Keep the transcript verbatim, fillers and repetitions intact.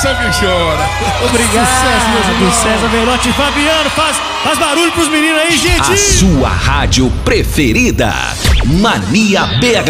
coração que chora. Obrigado, Sucesso, César Velotti e Fabiano. Faz, faz barulho pros meninos aí, gente. A sua rádio preferida. Mania B H.